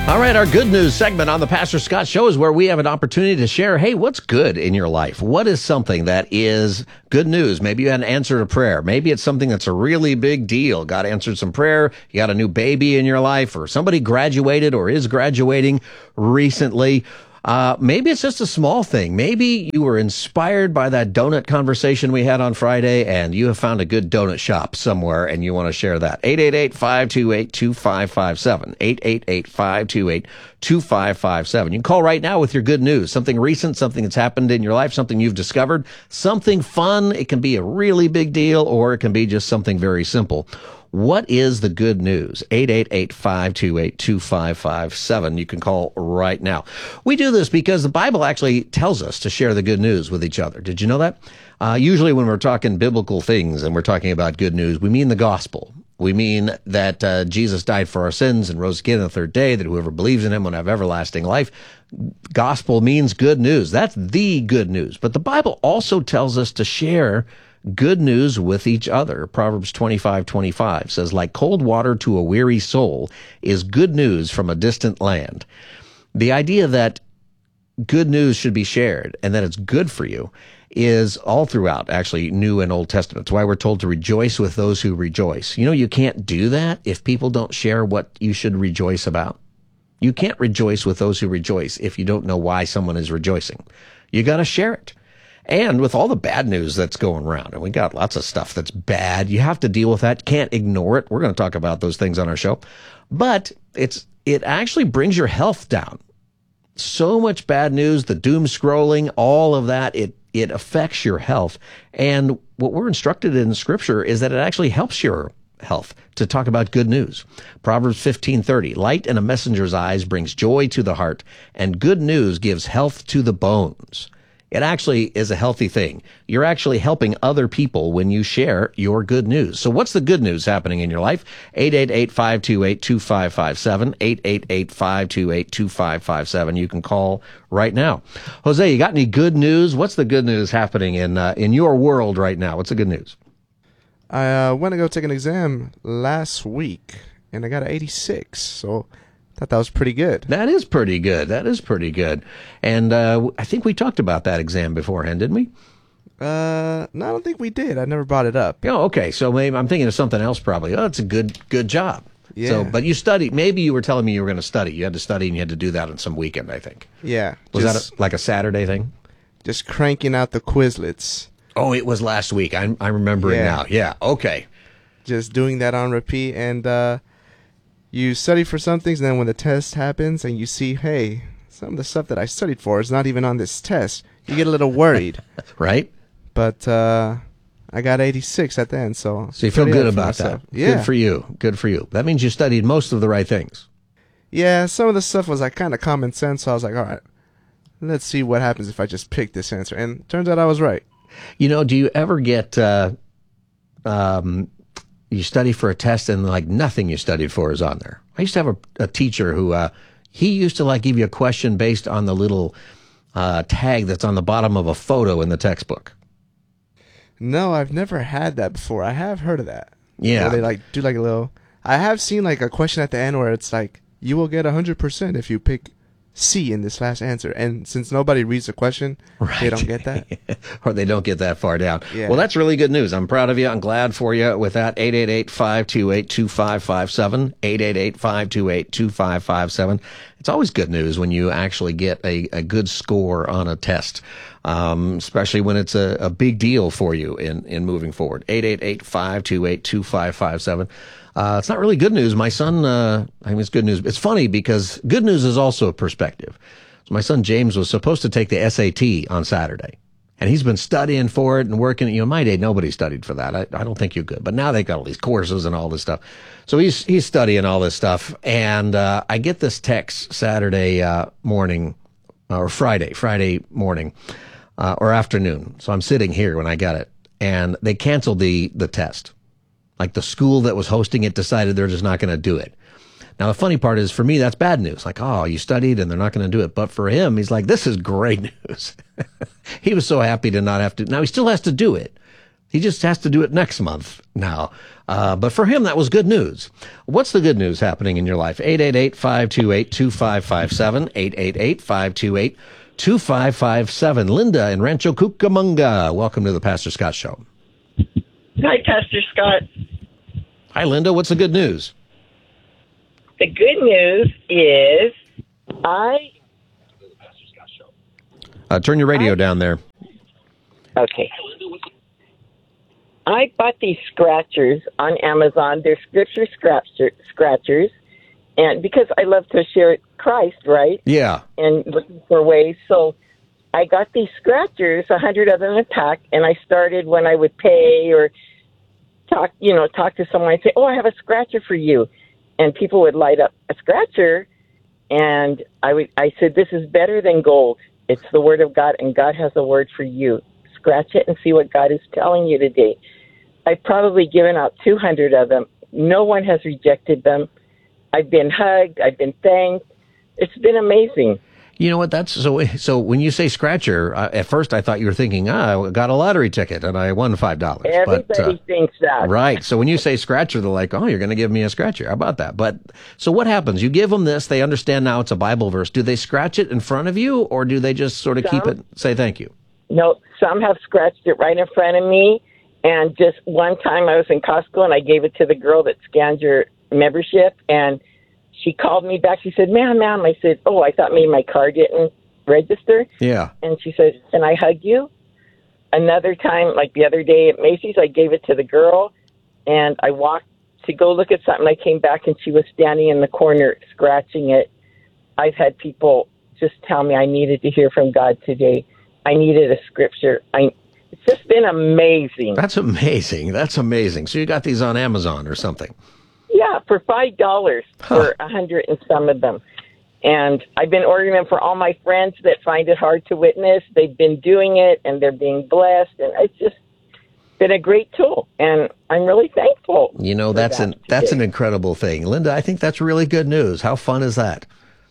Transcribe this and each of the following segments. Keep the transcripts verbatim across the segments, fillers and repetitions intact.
All right, our good news segment on the Pastor Scott Show is where we have an opportunity to share, hey, what's good in your life? What is something that is good news? Maybe you had an answer to prayer. Maybe it's something that's a really big deal. God answered some prayer. You got a new baby in your life, or somebody graduated or is graduating recently. Uh, maybe it's just a small thing. Maybe you were inspired by that donut conversation we had on Friday, and you have found a good donut shop somewhere, and you want to share that. eight eight eight, five two eight, two five five seven. eight eight eight, five two eight, two five five seven. You can call right now with your good news. Something recent, something that's happened in your life, something you've discovered, something fun. It can be a really big deal, or it can be just something very simple. What is the good news? eight eight eight, five two eight, two five five seven. You can call right now. We do this because the Bible actually tells us to share the good news with each other. Did you know that? Uh, usually when we're talking biblical things and we're talking about good news, we mean the gospel. We mean that uh, Jesus died for our sins and rose again on the third day, that whoever believes in him will have everlasting life. Gospel means good news. That's the good news. But the Bible also tells us to share good news with each other. Proverbs twenty-five twenty-five says, like cold water to a weary soul is good news from a distant land. The idea that good news should be shared and that it's good for you is all throughout, actually, New and Old Testament. It's why we're told to rejoice with those who rejoice. You know, you can't do that if people don't share what you should rejoice about. You can't rejoice with those who rejoice if you don't know why someone is rejoicing. You got to share it. And with all the bad news that's going around, and we got lots of stuff that's bad, you have to deal with that. Can't ignore it. We're going to talk about those things on our show. But it's it actually brings your health down. So much bad news, the doom scrolling, all of that, it it affects your health. And what we're instructed in Scripture is that it actually helps your health to talk about good news. Proverbs fifteen thirty, light in a messenger's eyes brings joy to the heart, and good news gives health to the bones. It actually is a healthy thing. You're actually helping other people when you share your good news. So what's the good news happening in your life? eight eight eight, five two eight, two five five seven, eight eight eight, five two eight, two five five seven. You can call right now. Jose, you got any good news? What's the good news happening in uh, in your world right now? What's the good news? I uh, went to go take an exam last week, and I got an eighty-six, so thought that was pretty good. That is pretty good. That is pretty good. And uh, I think we talked about that exam beforehand, didn't we? Uh, no, I don't think we did. I never brought it up. Oh, okay. So maybe I'm thinking of something else probably. Oh, it's a good good job. Yeah. So, but you studied. Maybe you were telling me you were going to study. You had to study and you had to do that on some weekend, I think. Yeah. Was just, that a, like a Saturday thing? Just cranking out the Quizlets. Oh, it was last week. I, I'm remembering yeah. now. Yeah. Okay. Just doing that on repeat. And uh, you study for some things, and then when the test happens and you see, hey, some of the stuff that I studied for is not even on this test, you get a little worried. Right? But uh, I got eighty-six at the end, so... So you feel good about that. Yeah. Good for you. Good for you. That means you studied most of the right things. Yeah, some of the stuff was like kind of common sense, so I was like, all right, let's see what happens if I just pick this answer. And turns out I was right. You know, do you ever get... Uh, um, you study for a test and like nothing you studied for is on there? I used to have a, a teacher who... Uh, he used to like give you a question based on the little uh, tag that's on the bottom of a photo in the textbook. No, I've never had that before. I have heard of that. Yeah. Where they like do like a little... I have seen like a question at the end where it's like, you will get one hundred percent if you pick C in this last answer. And since nobody reads the question, right. They don't get that. Or they don't get that far down. Yeah. Well, that's really good news. I'm proud of you. I'm glad for you with that. eight eight eight, five two eight, two five five seven. eight eight eight, five two eight, two five five seven. It's always good news when you actually get a, a good score on a test, um, especially when it's a, a big deal for you in, in moving forward. eight eight eight, five two eight, two five five seven. Uh, it's not really good news. My son, uh, I mean, it's good news. It's funny because good news is also a perspective. So my son James was supposed to take the S A T on Saturday, and he's been studying for it and working. You know, my day, nobody studied for that. I, I don't think you could, but now they got all these courses and all this stuff. So he's he's studying all this stuff, and uh, I get this text Saturday uh, morning or Friday, Friday morning uh, or afternoon. So I'm sitting here when I got it, and they canceled the the test. Like the school that was hosting it decided they're just not going to do it. Now, the funny part is, for me, that's bad news. Like, oh, you studied and they're not going to do it. But for him, he's like, this is great news. He was so happy to not have to. Now, he still has to do it, He just has to do it next month now. Uh, but for him, that was good news. What's the good news happening in your life? eight eight eight, five two eight, two five five seven, eight eight eight, five two eight, two five five seven. Linda in Rancho Cucamonga. Welcome to the Pastor Scott Show. Hi, Pastor Scott. Hi, Linda. What's the good news? The good news is I... Uh, turn your radio I, down there. Okay. I bought these scratchers on Amazon. They're scripture scratcher, scratchers. And because I love to share Christ, right? Yeah. And looking for ways. So I got these scratchers, a hundred of them in a pack, and I started when I would pay or talk, you know, talk to someone. I'd say, oh, I have a scratcher for you. And people would light up a scratcher. And I would, I said, this is better than gold. It's the word of God, and God has a word for you. Scratch it and see what God is telling you today. I've probably given out two hundred of them. No one has rejected them. I've been hugged. I've been thanked. It's been amazing. You know what? That's so. So when you say scratcher, uh, at first I thought you were thinking, ah, I got a lottery ticket and I won five dollars. Everybody but, uh, thinks that, right? So when you say scratcher, they're like, oh, you're going to give me a scratcher. How about that? But so what happens? You give them this. They understand now it's a Bible verse. Do they scratch it in front of you, or do they just sort of some, keep it? Say thank you. No, some have scratched it right in front of me. And just one time I was in Costco and I gave it to the girl that scanned your membership, and she called me back. She said, ma'am, ma'am. I said, oh, I thought maybe my car didn't register. Yeah. And she said, can I hug you? Another time, like the other day at Macy's, I gave it to the girl, and I walked to go look at something. I came back, and she was standing in the corner scratching it. I've had people just tell me I needed to hear from God today. I needed a scripture. I, it's just been amazing. That's amazing. That's amazing. So you got these on Amazon or something? Yeah, for five dollars huh. for a hundred and some of them. And I've been ordering them for all my friends that find it hard to witness. They've been doing it, and they're being blessed, and it's just been a great tool. And I'm really thankful. You know, that's that an today. That's an incredible thing, Linda. I think that's really good news. How fun is that?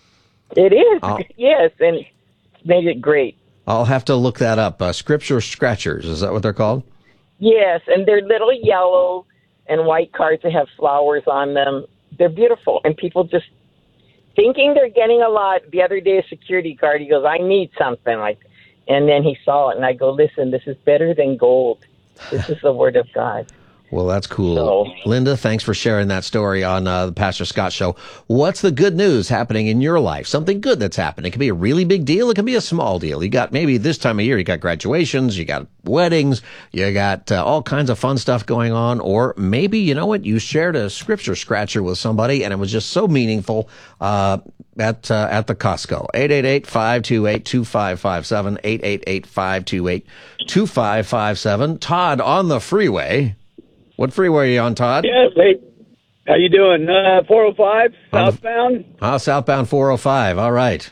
It is. I'll, yes, and it's made it great. I'll have to look that up. Uh, Scripture scratchers, is that what they're called? Yes, and they're little yellow and white cards that have flowers on them. They're beautiful, and people just thinking they're getting a lot. The other day, a security guard, he goes, I need something. Like, and then he saw it, and I go, listen, this is better than gold. This is the word of God. Well, that's cool. So, Linda, thanks for sharing that story on uh, the Pastor Scott Show. What's the good news happening in your life? Something good that's happened. It can be a really big deal. It can be a small deal. You got maybe this time of year, you got graduations, you got weddings, you got uh, all kinds of fun stuff going on. Or maybe, you know what, you shared a scripture scratcher with somebody and it was just so meaningful uh, at uh, at the Costco. eight eight eight, five two eight, two five five seven, eight eight eight, five two eight, two five five seven. Todd on the freeway. What freeway are you on, Todd? Yes, hey. How you doing? Uh, four oh five, southbound? Ah, uh, southbound four oh five. All right.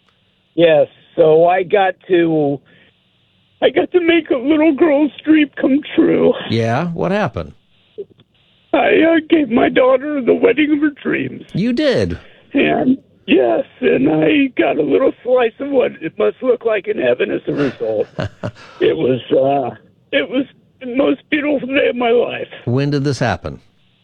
Yes. So I got to, I got to make a little girl's dream come true. Yeah? What happened? I uh, gave my daughter the wedding of her dreams. You did? And yes, and I got a little slice of what it must look like in heaven as a result. It was, uh, it was the most beautiful day of my life. When did this happen?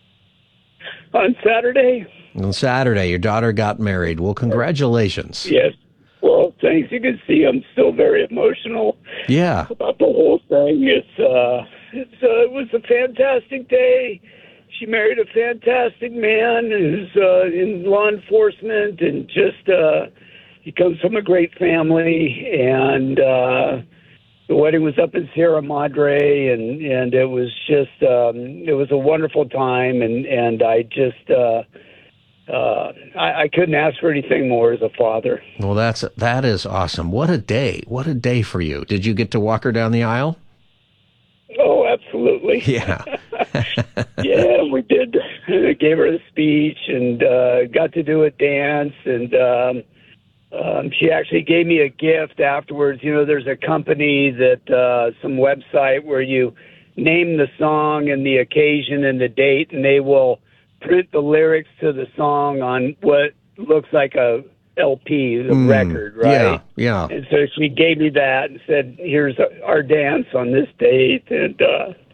On Saturday. On Saturday, your daughter got married. Well, congratulations. Yes. Well, thanks. You can see I'm still very emotional. Yeah. About the whole thing. It's uh, it's uh, it was a fantastic day. She married a fantastic man who's uh, in law enforcement, and just uh, he comes from a great family, and. Uh, The wedding was up in Sierra Madre, and, and it was just um, it was a wonderful time, and, and I just uh, uh, I, I couldn't ask for anything more as a father. Well, that's that is awesome. What a day! What a day for you. Did you get to walk her down the aisle? Oh, absolutely. Yeah. Yeah, we did. I gave her the speech and uh, got to do a dance, and. Um, Um, she actually gave me a gift afterwards. You know, there's a company that, uh, some website where you name the song and the occasion and the date, and they will print the lyrics to the song on what looks like a L P, the mm, record, right? Yeah, yeah. And so she gave me that and said, here's our dance on this date. And uh,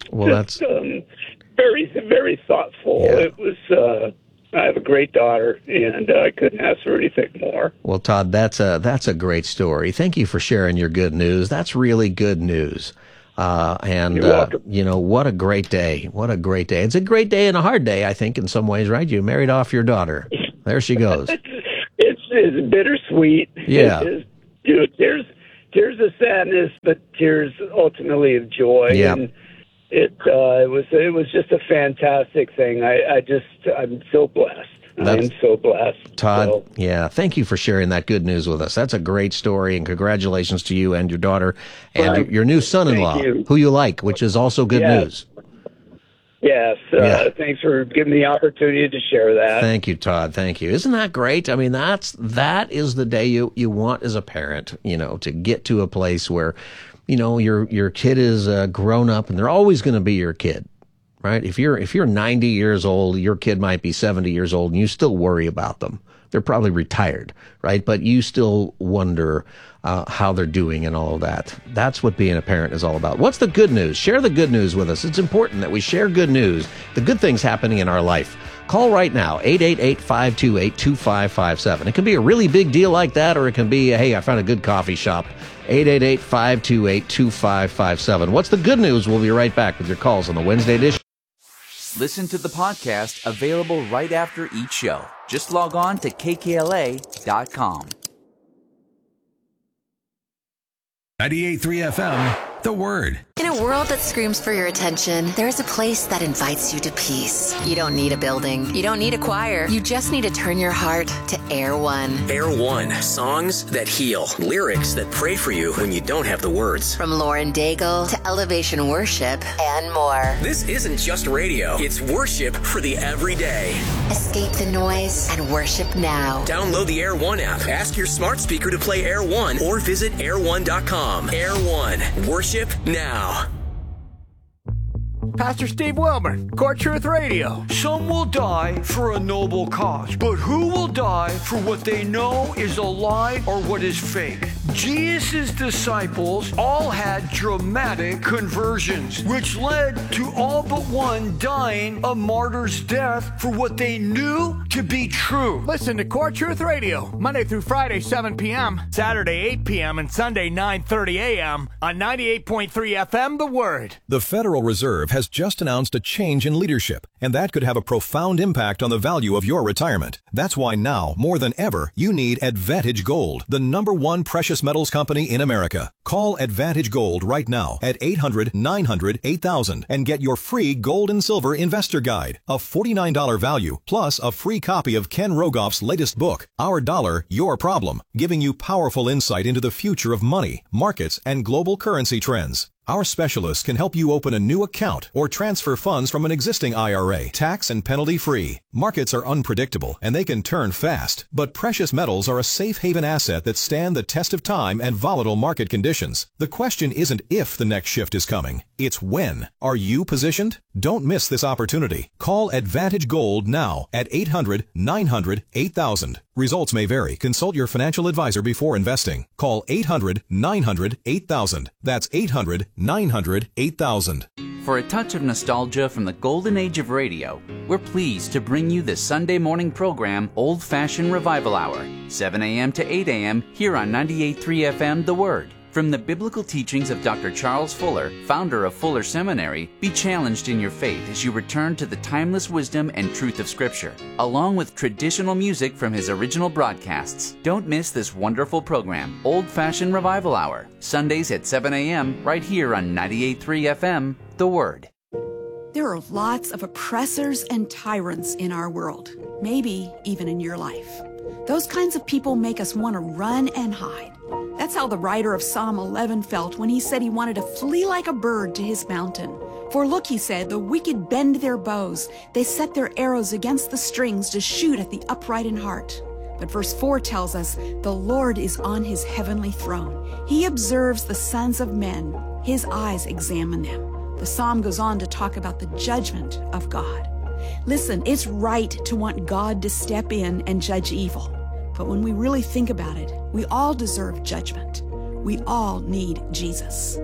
Well, just, that's um, very, very thoughtful. Yeah. It was. Uh, I have a great daughter, and uh, I couldn't ask for anything more. well, Todd. That's a that's a great story. Thank you for sharing your good news. That's really good news. Uh, and You're uh, welcome. you know, what a great day! What a great day! It's a great day and a hard day, I think, in some ways, right? You married off your daughter. There she goes. It's, it's bittersweet. Yeah. It is, dude, there's tears of sadness, but tears ultimately of joy. Yeah. And it uh, it was it was just a fantastic thing. I, I just I'm so blessed. That's- I'm so blessed. Todd, So, yeah, thank you for sharing that good news with us. That's a great story, and congratulations to you and your daughter and Well, your, your new son-in-law, thank you. who you like, which is also good Yes. news. yes. Uh, Yeah. Thanks for giving me the opportunity to share that. Thank you, Todd. Thank you. Isn't that great? I mean, that's that is the day you you want as a parent, you know, to get to a place where, you know, your your kid is uh, grown up, and they're always going to be your kid. Right? If you're if you're ninety years old, your kid might be seventy years old, and you still worry about them. They're probably retired, right? But you still wonder uh, how they're doing and all of that. That's what being a parent is all about. What's the good news? Share the good news with us. It's important that we share good news, the good things happening in our life. Call right now, eight eight eight, five two eight, two five five seven. It can be a really big deal like that, or it can be, hey, I found a good coffee shop. eight eight eight, five two eight, two five five seven. What's the good news? We'll be right back with your calls on the Wednesday edition. Listen to the podcast available right after each show. Just log on to K K L A dot com. ninety-eight point three F M, The Word. In a world that screams for your attention, there's a place that invites you to peace. You don't need a building. You don't need a choir. You just need to turn your heart to Air One. Air One, songs that heal, lyrics that pray for you when you don't have the words. From Lauren Daigle to Elevation Worship and more. This isn't just radio, it's worship for the everyday. Escape the noise and worship now. Download the Air One app, ask your smart speaker to play Air One, or visit air one dot com. Air One, worship now. Pastor Steve Wilmer, Core Truth Radio. Some will die for a noble cause, but who will die for what they know is a lie or what is fake? Jesus' disciples all had dramatic conversions, which led to all but one dying a martyr's death for what they knew to be true. Listen to Core Truth Radio, Monday through Friday, seven p.m., Saturday, eight p.m., and Sunday, nine thirty a.m. on ninety-eight point three F M, The Word. The Federal Reserve has just announced a change in leadership, and that could have a profound impact on the value of your retirement. That's why now, more than ever, you need Advantage Gold, the number one precious metals company in America. Call Advantage Gold right now at eight hundred, nine hundred, eight thousand and get your free gold and silver investor guide, a forty-nine dollars value, plus a free copy of Ken Rogoff's latest book, Our Dollar, Your Problem, giving you powerful insight into the future of money, markets, and global currency trends. Our specialists can help you open a new account or transfer funds from an existing I R A, tax and penalty free. Markets are unpredictable and they can turn fast, but precious metals are a safe haven asset that stand the test of time and volatile market conditions. The question isn't if the next shift is coming, it's when. Are you positioned? Don't miss this opportunity. Call Advantage Gold now at eight hundred, nine hundred, eight thousand. Results may vary. Consult your financial advisor before investing. Call eight hundred, nine hundred, eight thousand. That's eight hundred, nine hundred, eight thousand. For a touch of nostalgia from the golden age of radio, we're pleased to bring you the Sunday morning program Old Fashioned Revival Hour, seven a.m. to eight a.m. here on ninety-eight point three F M, The Word. From the biblical teachings of Doctor Charles Fuller, founder of Fuller Seminary, be challenged in your faith as you return to the timeless wisdom and truth of Scripture, along with traditional music from his original broadcasts. Don't miss this wonderful program, Old Fashioned Revival Hour, Sundays at seven a.m. right here on ninety-eight point three F M, The Word. There are lots of oppressors and tyrants in our world, maybe even in your life. Those kinds of people make us want to run and hide. That's how the writer of Psalm eleven felt when he said he wanted to flee like a bird to his mountain. For look, he said, the wicked bend their bows. They set their arrows against the strings to shoot at the upright in heart. But verse four tells us, the Lord is on his heavenly throne. He observes the sons of men. His eyes examine them. The psalm goes on to talk about the judgment of God. Listen, it's right to want God to step in and judge evil. But when we really think about it, we all deserve judgment. We all need Jesus.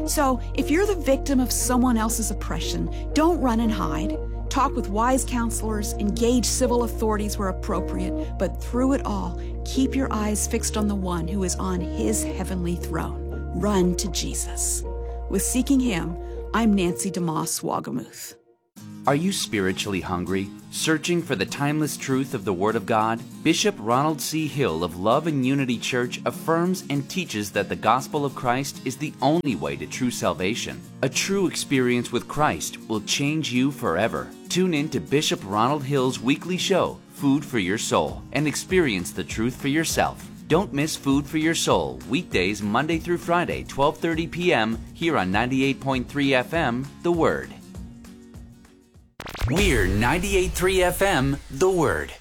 So, if you're the victim of someone else's oppression, don't run and hide. Talk with wise counselors, engage civil authorities where appropriate, but through it all, keep your eyes fixed on the one who is on his heavenly throne. Run to Jesus. With Seeking Him, I'm Nancy DeMoss Wagamuth. Are you spiritually hungry, searching for the timeless truth of the Word of God? Bishop Ronald C. Hill of Love and Unity Church affirms and teaches that the gospel of Christ is the only way to true salvation. A true experience with Christ will change you forever. Tune in to Bishop Ronald Hill's weekly show, Food for Your Soul, and experience the truth for yourself. Don't miss Food for Your Soul, weekdays Monday through Friday, twelve thirty p.m. here on ninety-eight point three F M, The Word. We're ninety-eight point three F M, The Word.